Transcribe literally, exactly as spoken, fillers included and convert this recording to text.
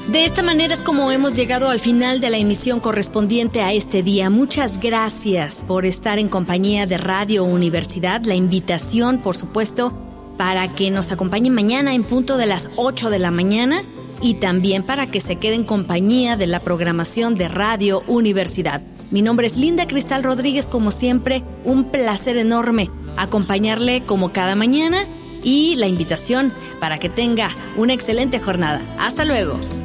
De esta manera es como hemos llegado al final de la emisión correspondiente a este día. Muchas gracias por estar en compañía de Radio Universidad. La invitación, por supuesto, para que nos acompañen mañana en punto de las ocho de la mañana y también para que se quede en compañía de la programación de Radio Universidad. Mi nombre es Linda Cristal Rodríguez, como siempre, un placer enorme acompañarle como cada mañana y la invitación para que tenga una excelente jornada. Hasta luego.